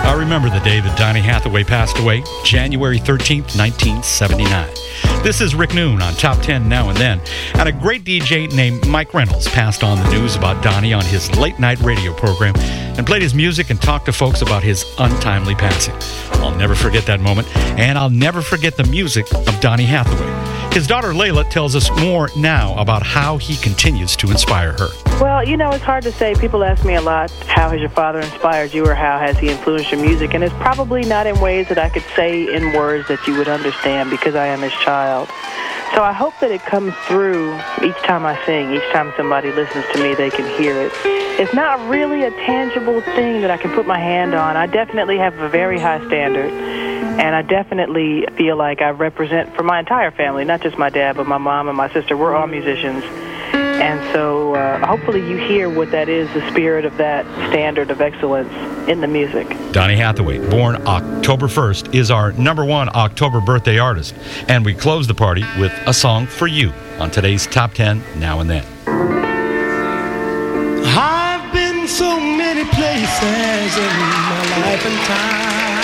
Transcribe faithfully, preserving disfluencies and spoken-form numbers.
I remember the day that Donny Hathaway passed away, January thirteenth, nineteen seventy-nine. This is Rick Noon on Top ten Now and Then, and a great D J named Mike Reynolds passed on the news about Donny on his late-night radio program and played his music and talked to folks about his untimely passing. I'll never forget that moment, and I'll never forget the music of Donny Hathaway. His daughter Layla tells us more now about how he continues to inspire her. Well, you know, it's hard to say. People ask me a lot, how has your father inspired you or how has he influenced your music? And it's probably not in ways that I could say in words that you would understand because I am his child. So I hope that it comes through each time I sing, each time somebody listens to me, they can hear it. It's not really a tangible thing that I can put my hand on. I definitely have a very high standard. And I definitely feel like I represent for my entire family, not just my dad, but my mom and my sister. We're all musicians. And so uh, hopefully you hear what that is, the spirit of that standard of excellence in the music. Donny Hathaway, born October first, is our number one October birthday artist. And we close the party with a song for you on today's Top ten Now and Then. I've been so many places in my life and time.